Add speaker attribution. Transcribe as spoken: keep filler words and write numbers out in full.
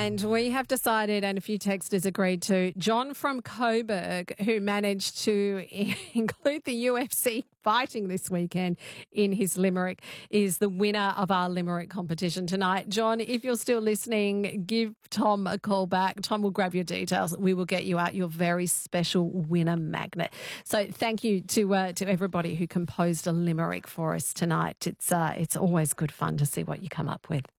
Speaker 1: And we have decided, and a few texters agreed to, John from Coburg, who managed to include the U F C fighting this weekend in his limerick, is the winner of our limerick competition tonight. John, if you're still listening, give Tom a call back. Tom will grab your details. We will get you out your very special winner magnet. So thank you to uh, to everybody who composed a limerick for us tonight. It's uh, it's always good fun to see what you come up with.